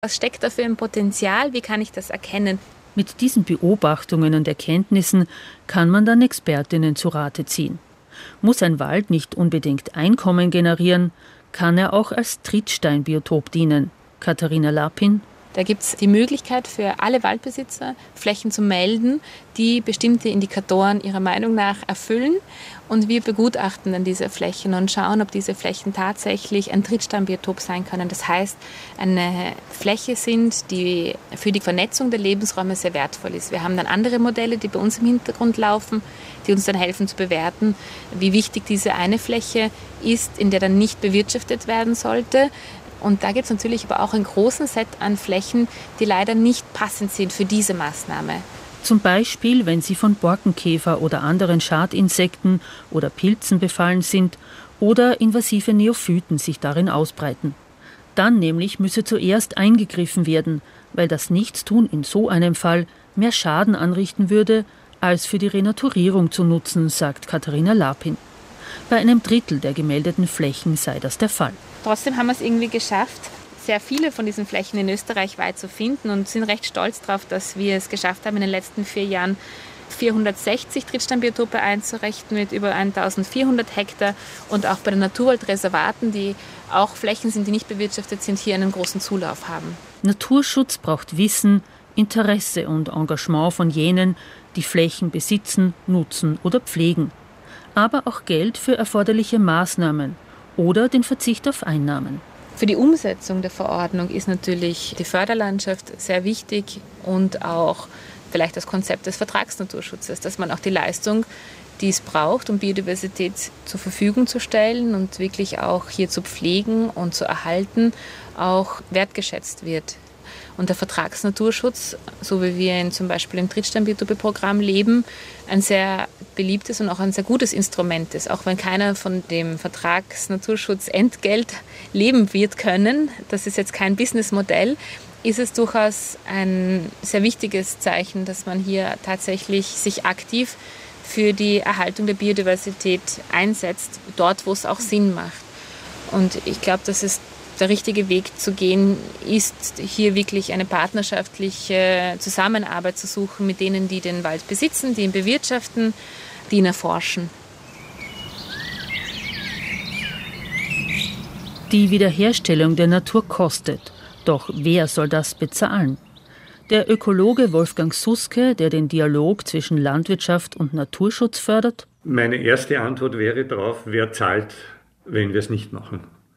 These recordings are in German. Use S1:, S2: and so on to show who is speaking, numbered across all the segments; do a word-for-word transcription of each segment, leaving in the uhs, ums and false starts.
S1: Was steckt da für ein Potenzial? Wie kann ich das erkennen?
S2: Mit diesen Beobachtungen und Erkenntnissen kann man dann Expertinnen zu Rate ziehen. Muss ein Wald nicht unbedingt Einkommen generieren, kann er auch als Trittsteinbiotop dienen. Katharina Lapin.
S1: Da gibt es die Möglichkeit für alle Waldbesitzer, Flächen zu melden, die bestimmte Indikatoren ihrer Meinung nach erfüllen. Und wir begutachten dann diese Flächen und schauen, ob diese Flächen tatsächlich ein Trittsteinbiotop sein können. Das heißt, eine Fläche sind, die für die Vernetzung der Lebensräume sehr wertvoll ist. Wir haben dann andere Modelle, die bei uns im Hintergrund laufen, die uns dann helfen zu bewerten, wie wichtig diese eine Fläche ist, in der dann nicht bewirtschaftet werden sollte. Und da gibt es natürlich aber auch einen großen Set an Flächen, die leider nicht passend sind für diese Maßnahme.
S2: Zum Beispiel, wenn sie von Borkenkäfer oder anderen Schadinsekten oder Pilzen befallen sind oder invasive Neophyten sich darin ausbreiten. Dann nämlich müsse zuerst eingegriffen werden, weil das Nichtstun in so einem Fall mehr Schaden anrichten würde, als für die Renaturierung zu nutzen, sagt Katharina Lapin. Bei einem Drittel der gemeldeten Flächen sei das der Fall.
S1: Trotzdem haben wir es irgendwie geschafft, sehr viele von diesen Flächen in Österreich weit zu finden und sind recht stolz darauf, dass wir es geschafft haben, in den letzten vier Jahren vierhundertsechzig Trittsteinbiotope einzurichten mit über eintausendvierhundert Hektar und auch bei den Naturwaldreservaten, die auch Flächen sind, die nicht bewirtschaftet sind, hier einen großen Zulauf haben.
S2: Naturschutz braucht Wissen, Interesse und Engagement von jenen, die Flächen besitzen, nutzen oder pflegen. Aber auch Geld für erforderliche Maßnahmen oder den Verzicht auf Einnahmen.
S1: Für die Umsetzung der Verordnung ist natürlich die Förderlandschaft sehr wichtig und auch vielleicht das Konzept des Vertragsnaturschutzes, dass man auch die Leistung, die es braucht, um Biodiversität zur Verfügung zu stellen und wirklich auch hier zu pflegen und zu erhalten, auch wertgeschätzt wird. Und der Vertragsnaturschutz, so wie wir ihn zum Beispiel im Trittsteinbiotope-Programm leben, ein sehr beliebtes und auch ein sehr gutes Instrument ist. Auch wenn keiner von dem Vertragsnaturschutz Entgelt leben wird können, das ist jetzt kein Businessmodell, ist es durchaus ein sehr wichtiges Zeichen, dass man hier tatsächlich sich aktiv für die Erhaltung der Biodiversität einsetzt, dort, wo es auch Sinn macht. Und ich glaube, dass es der richtige Weg zu gehen ist, hier wirklich eine partnerschaftliche Zusammenarbeit zu suchen mit denen, die den Wald besitzen, die ihn bewirtschaften, die ihn erforschen.
S2: Die Wiederherstellung der Natur kostet. Doch wer soll das bezahlen? Der Ökologe Wolfgang Suske, der den Dialog zwischen Landwirtschaft und Naturschutz fördert?
S3: Meine erste Antwort wäre darauf, wer zahlt, wenn wir es nicht machen.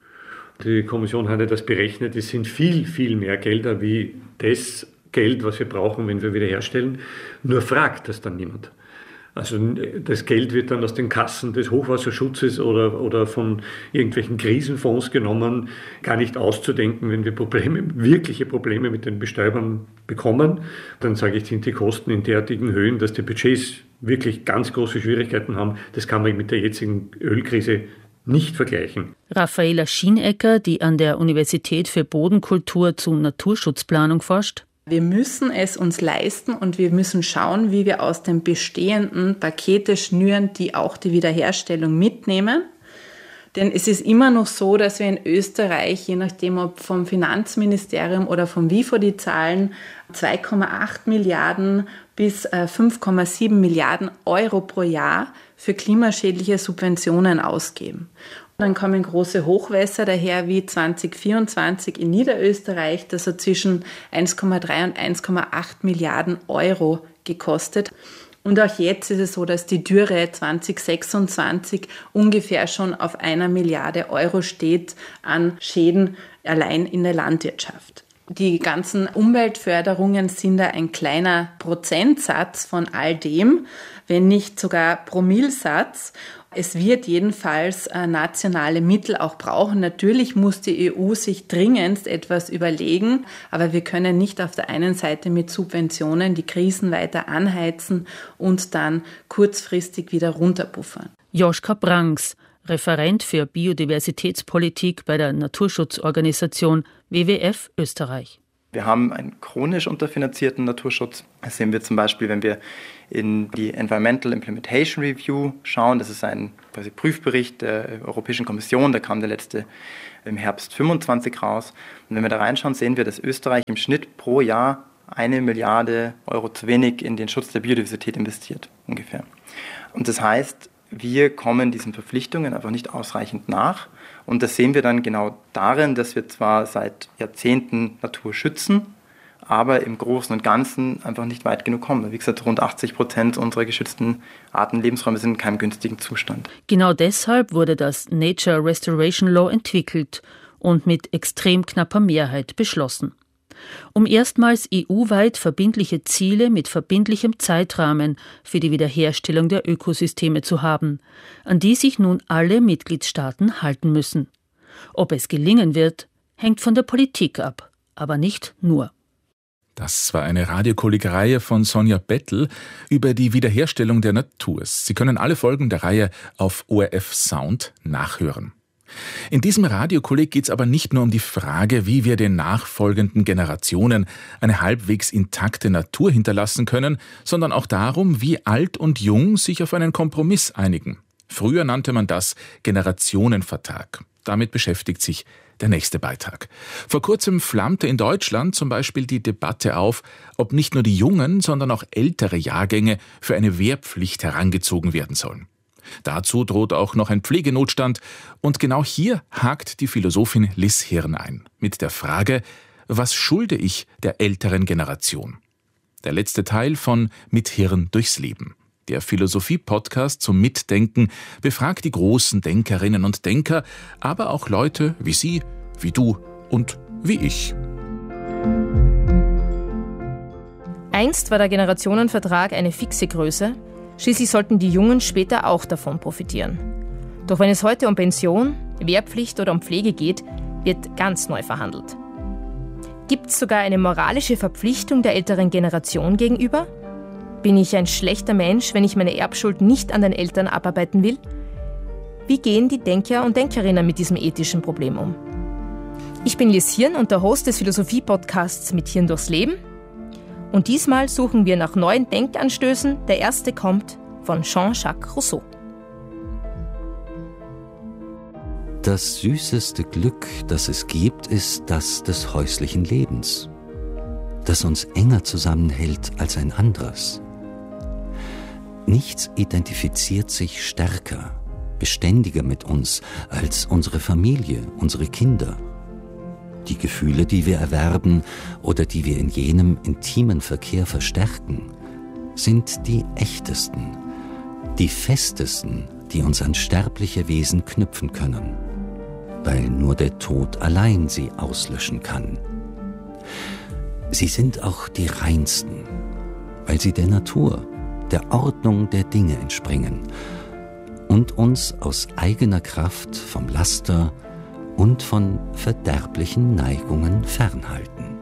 S3: Die Kommission hat ja das berechnet, es sind viel, viel mehr Gelder wie das Geld, was wir brauchen, wenn wir wiederherstellen. Nur fragt das dann niemand. Also das Geld wird dann aus den Kassen des Hochwasserschutzes oder, oder von irgendwelchen Krisenfonds genommen, gar nicht auszudenken, wenn wir Probleme, wirkliche Probleme mit den Bestäubern bekommen. Dann sage ich, sind die Kosten in derartigen Höhen, dass die Budgets wirklich ganz große Schwierigkeiten haben. Das kann man mit der jetzigen Ölkrise nicht vergleichen.
S2: Raffaela Schienecker, die an der Universität für Bodenkultur zu Naturschutzplanung forscht.
S4: Wir müssen es uns leisten und wir müssen schauen, wie wir aus den bestehenden Pakete schnüren, die auch die Wiederherstellung mitnehmen. Denn es ist immer noch so, dass wir in Österreich, je nachdem ob vom Finanzministerium oder vom WIFO die Zahlen, zwei Komma acht Milliarden bis fünf Komma sieben Milliarden Euro pro Jahr für klimaschädliche Subventionen ausgeben. Und dann kommen große Hochwässer daher wie zwanzig vierundzwanzig in Niederösterreich, das hat zwischen eins Komma drei und eins Komma acht Milliarden Euro gekostet. Und auch jetzt ist es so, dass die Dürre zwanzig sechsundzwanzig ungefähr schon auf einer Milliarde Euro steht an Schäden allein in der Landwirtschaft. Die ganzen Umweltförderungen sind da ein kleiner Prozentsatz von all dem, wenn nicht sogar Promillsatz. Es wird jedenfalls nationale Mittel auch brauchen. Natürlich muss die E U sich dringendst etwas überlegen, aber wir können nicht auf der einen Seite mit Subventionen die Krisen weiter anheizen und dann kurzfristig wieder runterpuffern.
S2: Joschka Brangs, Referent für Biodiversitätspolitik bei der Naturschutzorganisation W W F Österreich.
S5: Wir haben einen chronisch unterfinanzierten Naturschutz. Das sehen wir zum Beispiel, wenn wir in die Environmental Implementation Review schauen. Das ist ein quasi Prüfbericht der Europäischen Kommission, da kam der letzte im Herbst fünfundzwanzig raus. Und wenn wir da reinschauen, sehen wir, dass Österreich im Schnitt pro Jahr eine Milliarde Euro zu wenig in den Schutz der Biodiversität investiert, ungefähr. Und das heißt, wir kommen diesen Verpflichtungen einfach nicht ausreichend nach. Und das sehen wir dann genau darin, dass wir zwar seit Jahrzehnten Natur schützen, aber im Großen und Ganzen einfach nicht weit genug kommen. Wie gesagt, rund achtzig Prozent unserer geschützten Artenlebensräume sind in keinem günstigen Zustand.
S2: Genau deshalb wurde das Nature Restoration Law entwickelt und mit extrem knapper Mehrheit beschlossen. Um erstmals E U-weit verbindliche Ziele mit verbindlichem Zeitrahmen für die Wiederherstellung der Ökosysteme zu haben, an die sich nun alle Mitgliedstaaten halten müssen. Ob es gelingen wird, hängt von der Politik ab, aber nicht nur.
S6: Das war eine Radiokolleg-Reihe von Sonja Bettel über die Wiederherstellung der Natur. Sie können alle Folgen der Reihe auf O R F Sound nachhören. In diesem Radiokolleg geht es aber nicht nur um die Frage, wie wir den nachfolgenden Generationen eine halbwegs intakte Natur hinterlassen können, sondern auch darum, wie alt und jung sich auf einen Kompromiss einigen. Früher nannte man das Generationenvertrag. Damit beschäftigt sich der nächste Beitrag. Vor kurzem flammte in Deutschland zum Beispiel die Debatte auf, ob nicht nur die jungen, sondern auch ältere Jahrgänge für eine Wehrpflicht herangezogen werden sollen. Dazu droht auch noch ein Pflegenotstand und genau hier hakt die Philosophin Liz Hirn ein, mit der Frage, was schulde ich der älteren Generation? Der letzte Teil von Mit Hirn durchs Leben. Der Philosophie-Podcast zum Mitdenken befragt die großen Denkerinnen und Denker, aber auch Leute wie Sie, wie du und wie ich.
S7: Einst war der Generationenvertrag eine fixe Größe. Schließlich sollten die Jungen später auch davon profitieren. Doch wenn es heute um Pension, Wehrpflicht oder um Pflege geht, wird ganz neu verhandelt. Gibt es sogar eine moralische Verpflichtung der älteren Generation gegenüber? Bin ich ein schlechter Mensch, wenn ich meine Erbschuld nicht an den Eltern abarbeiten will? Wie gehen die Denker und Denkerinnen mit diesem ethischen Problem um? Ich bin Liz Hirn und der Host des Philosophie-Podcasts Mit Hirn durchs Leben. Und diesmal suchen wir nach neuen Denkanstößen. Der erste kommt von Jean-Jacques Rousseau.
S8: Das süßeste Glück, das es gibt, ist das des häuslichen Lebens, das uns enger zusammenhält als ein anderes. Nichts identifiziert sich stärker, beständiger mit uns als unsere Familie, unsere Kinder. Die Gefühle, die wir erwerben oder die wir in jenem intimen Verkehr verstärken, sind die echtesten, die festesten, die uns an sterbliche Wesen knüpfen können, weil nur der Tod allein sie auslöschen kann. Sie sind auch die reinsten, weil sie der Natur, der Ordnung der Dinge entspringen und uns aus eigener Kraft vom Laster und von verderblichen Neigungen fernhalten.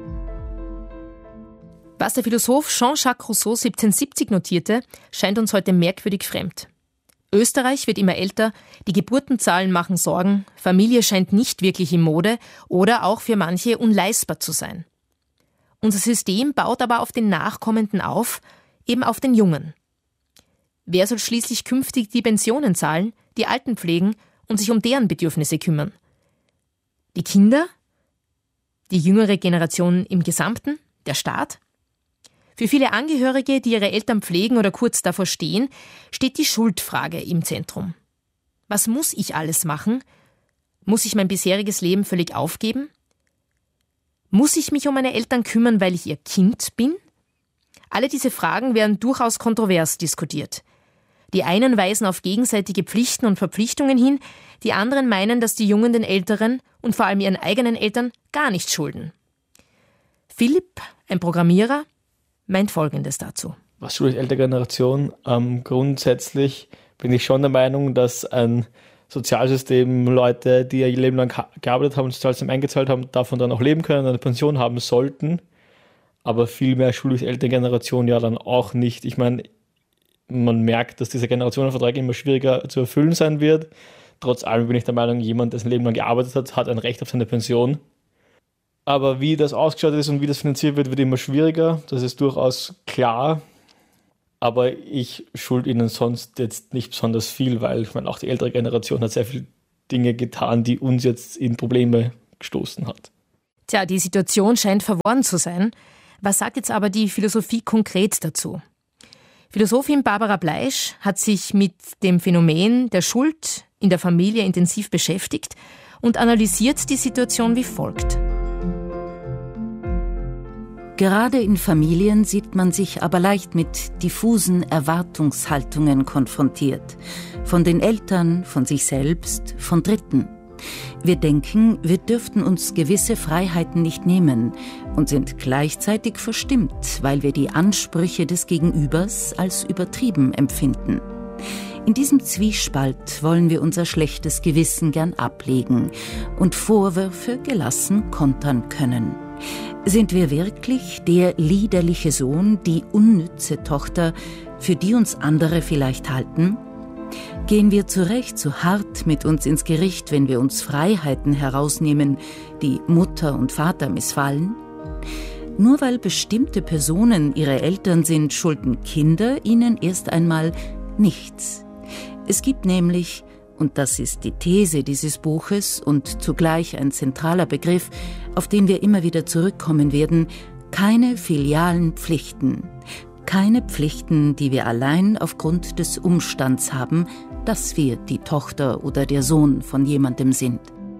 S7: Was der Philosoph Jean-Jacques Rousseau siebzehnhundertsiebzig notierte, scheint uns heute merkwürdig fremd. Österreich wird immer älter, die Geburtenzahlen machen Sorgen, Familie scheint nicht wirklich in Mode oder auch für manche unleistbar zu sein. Unser System baut aber auf den Nachkommenden auf, eben auf den Jungen. Wer soll schließlich künftig die Pensionen zahlen, die Alten pflegen und sich um deren Bedürfnisse kümmern? Die Kinder? Die jüngere Generation im Gesamten? Der Staat? Für viele Angehörige, die ihre Eltern pflegen oder kurz davor stehen, steht die Schuldfrage im Zentrum. Was muss ich alles machen? Muss ich mein bisheriges Leben völlig aufgeben? Muss ich mich um meine Eltern kümmern, weil ich ihr Kind bin? Alle diese Fragen werden durchaus kontrovers diskutiert. Die einen weisen auf gegenseitige Pflichten und Verpflichtungen hin, die anderen meinen, dass die Jungen den Älteren und vor allem ihren eigenen Eltern gar nichts schulden. Philipp, ein Programmierer, meint Folgendes dazu.
S9: Was schuldet ältere Generation? Ähm, grundsätzlich bin ich schon der Meinung, dass ein Sozialsystem Leute, die ihr Leben lang gearbeitet haben und Sozialsystem eingezahlt haben, davon dann auch leben können, eine Pension haben sollten. Aber viel mehr schuldet ältere Generation ja dann auch nicht. Ich meine, man merkt, dass dieser Generationenvertrag immer schwieriger zu erfüllen sein wird. Trotz allem bin ich der Meinung, jemand, der sein Leben lang gearbeitet hat, hat ein Recht auf seine Pension. Aber wie das ausgeschaut ist und wie das finanziert wird, wird immer schwieriger. Das ist durchaus klar. Aber ich schulde ihnen sonst jetzt nicht besonders viel, weil ich meine, auch die ältere Generation hat sehr viele Dinge getan, die uns jetzt in Probleme gestoßen hat.
S7: Tja, die Situation scheint verworren zu sein. Was sagt jetzt aber die Philosophie konkret dazu? Philosophin Barbara Bleisch hat sich mit dem Phänomen der Schuld in der Familie intensiv beschäftigt und analysiert die Situation wie folgt.
S10: Gerade in Familien sieht man sich aber leicht mit diffusen Erwartungshaltungen konfrontiert. Von den Eltern, von sich selbst, von Dritten. Wir denken, wir dürften uns gewisse Freiheiten nicht nehmen und sind gleichzeitig verstimmt, weil wir die Ansprüche des Gegenübers als übertrieben empfinden. In diesem Zwiespalt wollen wir unser schlechtes Gewissen gern ablegen und Vorwürfe gelassen kontern können. Sind wir wirklich der liederliche Sohn, die unnütze Tochter, für die uns andere vielleicht halten? Gehen wir zu Recht so hart mit uns ins Gericht, wenn wir uns Freiheiten herausnehmen, die Mutter und Vater missfallen? Nur weil bestimmte Personen ihre Eltern sind, schulden Kinder ihnen erst einmal nichts. Es gibt nämlich, und das ist die These dieses Buches und zugleich ein zentraler Begriff, auf den wir immer wieder zurückkommen werden, keine filialen Pflichten. Keine Pflichten, die wir allein aufgrund des Umstands haben, dass wir die Tochter oder der Sohn von jemandem sind.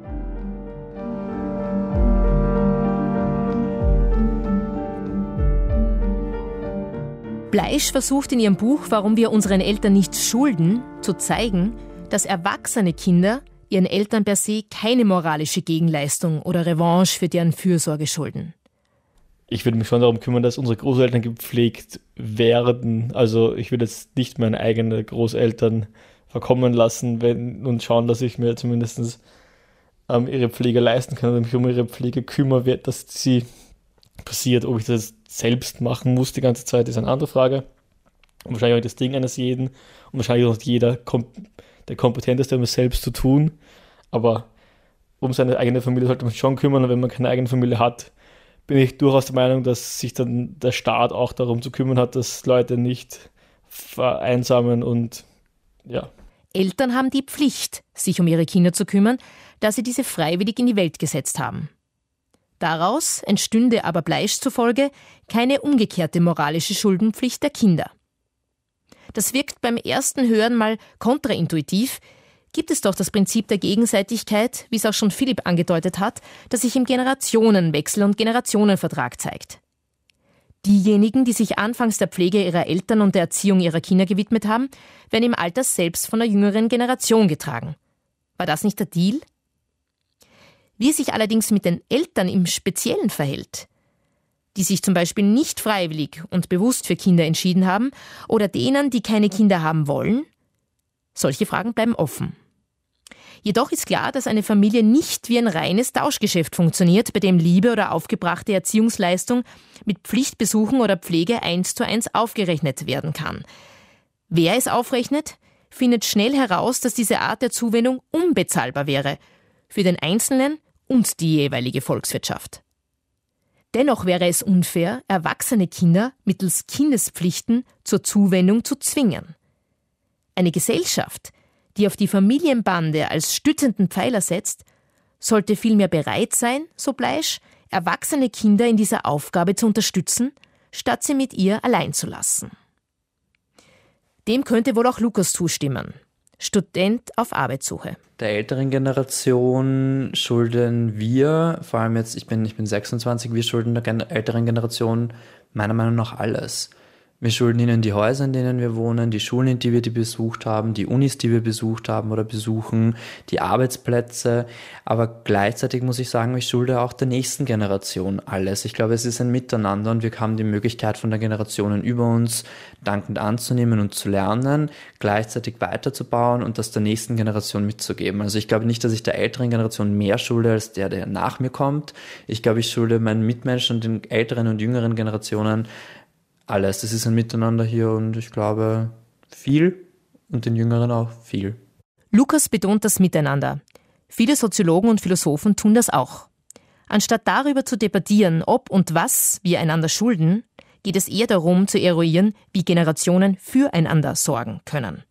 S7: Bleisch versucht in ihrem Buch, warum wir unseren Eltern nichts schulden, zu zeigen, dass erwachsene Kinder ihren Eltern per se keine moralische Gegenleistung oder Revanche für deren Fürsorge schulden.
S9: Ich würde mich schon darum kümmern, dass unsere Großeltern gepflegt werden. Also ich würde jetzt nicht meine eigenen Großeltern verkommen lassen wenn, und schauen, dass ich mir zumindest ähm, ihre Pflege leisten kann und mich um ihre Pflege kümmere, dass sie passiert. Ob ich das selbst machen muss die ganze Zeit, ist eine andere Frage. Und wahrscheinlich auch das Ding eines jeden und wahrscheinlich auch jeder kom- der Kompetenteste, um es selbst zu tun. Aber um seine eigene Familie sollte man sich schon kümmern. Und wenn man keine eigene Familie hat, bin ich durchaus der Meinung, dass sich dann der Staat auch darum zu kümmern hat, dass Leute nicht vereinsamen und ja.
S7: Eltern haben die Pflicht, sich um ihre Kinder zu kümmern, da sie diese freiwillig in die Welt gesetzt haben. Daraus entstünde aber Bleisch zufolge keine umgekehrte moralische Schuldenpflicht der Kinder. Das wirkt beim ersten Hören mal kontraintuitiv, gibt es doch das Prinzip der Gegenseitigkeit, wie es auch schon Philipp angedeutet hat, das sich im Generationenwechsel und Generationenvertrag zeigt. Diejenigen, die sich anfangs der Pflege ihrer Eltern und der Erziehung ihrer Kinder gewidmet haben, werden im Alter selbst von der jüngeren Generation getragen. War das nicht der Deal? Wie es sich allerdings mit den Eltern im Speziellen verhält, die sich zum Beispiel nicht freiwillig und bewusst für Kinder entschieden haben, oder denen, die keine Kinder haben wollen, solche Fragen bleiben offen. Jedoch ist klar, dass eine Familie nicht wie ein reines Tauschgeschäft funktioniert, bei dem Liebe oder aufgebrachte Erziehungsleistung mit Pflichtbesuchen oder Pflege eins zu eins aufgerechnet werden kann. Wer es aufrechnet, findet schnell heraus, dass diese Art der Zuwendung unbezahlbar wäre, für den Einzelnen und die jeweilige Volkswirtschaft. Dennoch wäre es unfair, erwachsene Kinder mittels Kindespflichten zur Zuwendung zu zwingen. Eine Gesellschaft, die auf die Familienbande als stützenden Pfeiler setzt, sollte vielmehr bereit sein, so Bleisch, erwachsene Kinder in dieser Aufgabe zu unterstützen, statt sie mit ihr allein zu lassen. Dem könnte wohl auch Lukas zustimmen, Student auf Arbeitssuche.
S11: Der älteren Generation schulden wir, vor allem jetzt, ich bin, ich bin sechsundzwanzig, wir schulden der gen- älteren Generation meiner Meinung nach alles. Wir schulden ihnen die Häuser, in denen wir wohnen, die Schulen, in die wir die besucht haben, die Unis, die wir besucht haben oder besuchen, die Arbeitsplätze. Aber gleichzeitig muss ich sagen, ich schulde auch der nächsten Generation alles. Ich glaube, es ist ein Miteinander und wir haben die Möglichkeit von der Generationen über uns dankend anzunehmen und zu lernen, gleichzeitig weiterzubauen und das der nächsten Generation mitzugeben. Also ich glaube nicht, dass ich der älteren Generation mehr schulde als der, der nach mir kommt. Ich glaube, ich schulde meinen Mitmenschen und den älteren und jüngeren Generationen alles. Das ist ein Miteinander hier und ich glaube viel und den Jüngeren auch viel.
S7: Lukas betont das Miteinander. Viele Soziologen und Philosophen tun das auch. Anstatt darüber zu debattieren, ob und was wir einander schulden, geht es eher darum zu eruieren, wie Generationen füreinander sorgen können.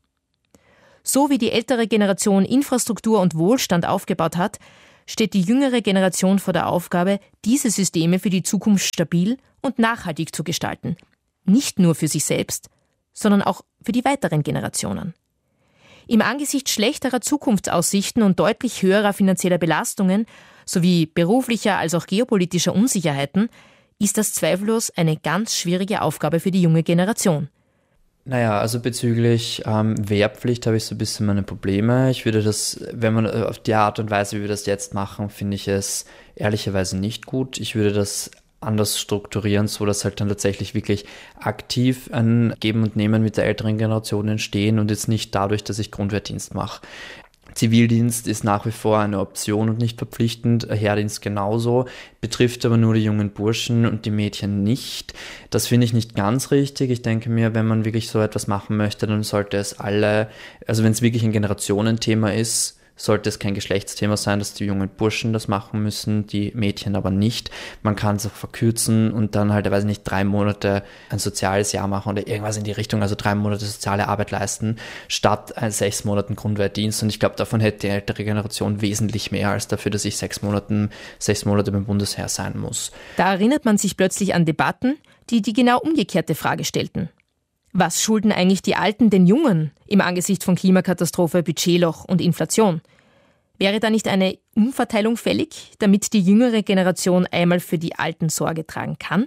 S7: So wie die ältere Generation Infrastruktur und Wohlstand aufgebaut hat, steht die jüngere Generation vor der Aufgabe, diese Systeme für die Zukunft stabil und nachhaltig zu gestalten. Nicht nur für sich selbst, sondern auch für die weiteren Generationen. Im Angesicht schlechterer Zukunftsaussichten und deutlich höherer finanzieller Belastungen sowie beruflicher als auch geopolitischer Unsicherheiten ist das zweifellos eine ganz schwierige Aufgabe für die junge Generation.
S11: Naja, also bezüglich ähm, Wehrpflicht habe ich so ein bisschen meine Probleme. Ich würde das, wenn man auf die Art und Weise, wie wir das jetzt machen, finde ich es ehrlicherweise nicht gut. Ich würde das anders strukturieren, so dass halt dann tatsächlich wirklich aktiv ein Geben und Nehmen mit der älteren Generation entstehen und jetzt nicht dadurch, dass ich Grundwehrdienst mache. Zivildienst ist nach wie vor eine Option und nicht verpflichtend, Heerdienst genauso, betrifft aber nur die jungen Burschen und die Mädchen nicht. Das finde ich nicht ganz richtig. Ich denke mir, wenn man wirklich so etwas machen möchte, dann sollte es alle, also wenn es wirklich ein Generationenthema ist, sollte es kein Geschlechtsthema sein, dass die jungen Burschen das machen müssen, die Mädchen aber nicht. Man kann es auch verkürzen und dann halt, weiß ich nicht, drei Monate ein soziales Jahr machen oder irgendwas in die Richtung, also drei Monate soziale Arbeit leisten, statt sechs Monaten Grundwehrdienst. Und ich glaube, davon hätte die ältere Generation wesentlich mehr als dafür, dass ich sechs Monaten, sechs Monate beim Bundesheer sein muss.
S7: Da erinnert man sich plötzlich an Debatten, die die genau umgekehrte Frage stellten. Was schulden eigentlich die Alten den Jungen im Angesicht von Klimakatastrophe, Budgetloch und Inflation? Wäre da nicht eine Umverteilung fällig, damit die jüngere Generation einmal für die Alten Sorge tragen kann?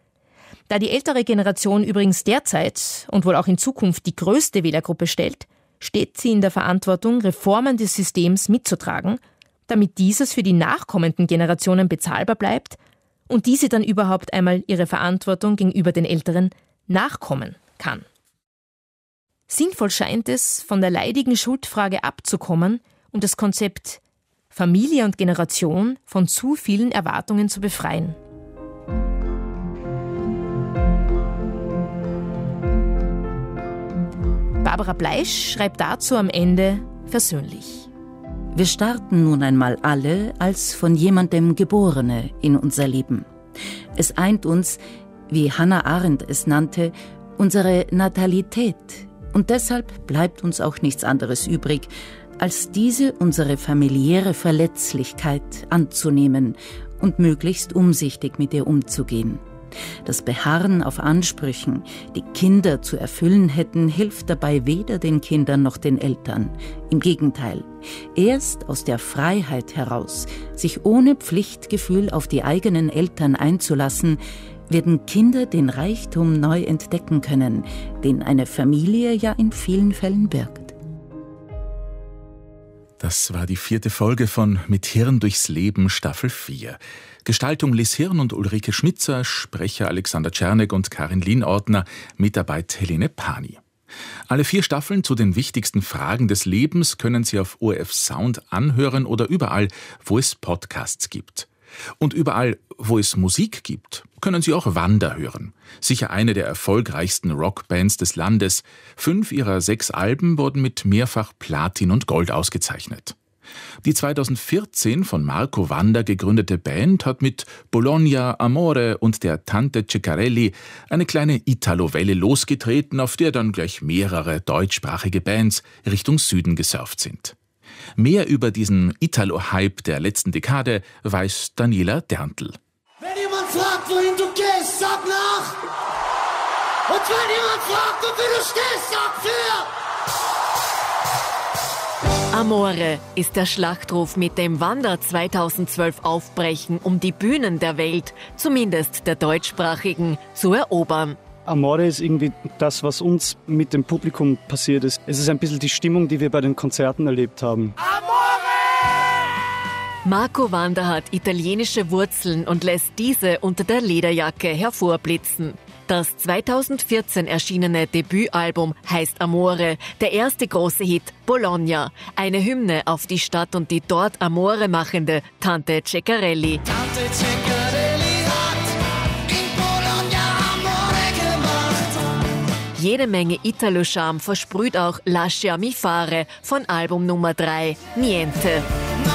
S7: Da die ältere Generation übrigens derzeit und wohl auch in Zukunft die größte Wählergruppe stellt, steht sie in der Verantwortung, Reformen des Systems mitzutragen, damit dieses für die nachkommenden Generationen bezahlbar bleibt und diese dann überhaupt einmal ihre Verantwortung gegenüber den Älteren nachkommen kann. Sinnvoll scheint es, von der leidigen Schuldfrage abzukommen und das Konzept Familie und Generation von zu vielen Erwartungen zu befreien. Barbara Bleisch schreibt dazu am Ende versöhnlich.
S10: Wir starten nun einmal alle als von jemandem Geborene in unser Leben. Es eint uns, wie Hannah Arendt es nannte, unsere Natalität. Und deshalb bleibt uns auch nichts anderes übrig, als diese unsere familiäre Verletzlichkeit anzunehmen und möglichst umsichtig mit ihr umzugehen. Das Beharren auf Ansprüchen, die Kinder zu erfüllen hätten, hilft dabei weder den Kindern noch den Eltern. Im Gegenteil, erst aus der Freiheit heraus, sich ohne Pflichtgefühl auf die eigenen Eltern einzulassen, werden Kinder den Reichtum neu entdecken können, den eine Familie ja in vielen Fällen birgt.
S6: Das war die vierte Folge von Mit Hirn durchs Leben, Staffel vier. Gestaltung Liz Hirn und Ulrike Schmitzer, Sprecher Alexander Czernek und Karin Lienordner, Mitarbeit Helene Pani. Alle vier Staffeln zu den wichtigsten Fragen des Lebens können Sie auf O R F Sound anhören oder überall, wo es Podcasts gibt. Und überall, wo es Musik gibt, können Sie auch Wanda hören. Sicher eine der erfolgreichsten Rockbands des Landes. Fünf ihrer sechs Alben wurden mit mehrfach Platin und Gold ausgezeichnet. Die zweitausendvierzehn von Marco Wanda gegründete Band hat mit Bologna, Amore und der Tante Ceccarelli eine kleine Italo-Welle losgetreten, auf der dann gleich mehrere deutschsprachige Bands Richtung Süden gesurft sind. Mehr über diesen Italo-Hype der letzten Dekade weiß Daniela Derntl.
S12: Wenn jemand fragt, wohin du gehst, sag nach! Und wenn jemand fragt, wofür du stehst, sag für!
S13: Amore ist der Schlachtruf, mit dem Wanda zweitausendzwölf aufbrechen, um die Bühnen der Welt, zumindest der deutschsprachigen, zu erobern.
S14: Amore ist irgendwie das, was uns mit dem Publikum passiert ist. Es ist ein bisschen die Stimmung, die wir bei den Konzerten erlebt haben.
S13: Marco Wanda hat italienische Wurzeln und lässt diese unter der Lederjacke hervorblitzen. Das zweitausendvierzehn erschienene Debütalbum heißt Amore, der erste große Hit Bologna, eine Hymne auf die Stadt und die dort Amore machende Tante Ceccarelli.
S12: Tante Ceccarelli hat in Bologna Amore gemacht.
S13: Jede Menge Italo-Charme versprüht auch Lasciami fare von Album Nummer drei, Niente.
S12: No